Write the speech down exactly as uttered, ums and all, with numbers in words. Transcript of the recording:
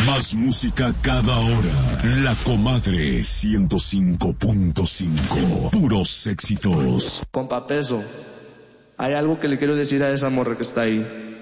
Más música cada hora. La Comadre ciento cinco punto cinco. Puros éxitos. Compa Peso, hay algo que le quiero decir a esa morra que está ahí.